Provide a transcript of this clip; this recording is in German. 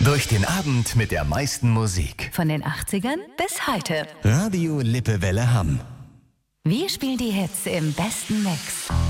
Durch den Abend mit der meisten Musik. Von den 80ern bis heute. Radio Lippewelle Hamm. Wir spielen die Hits im besten Mix.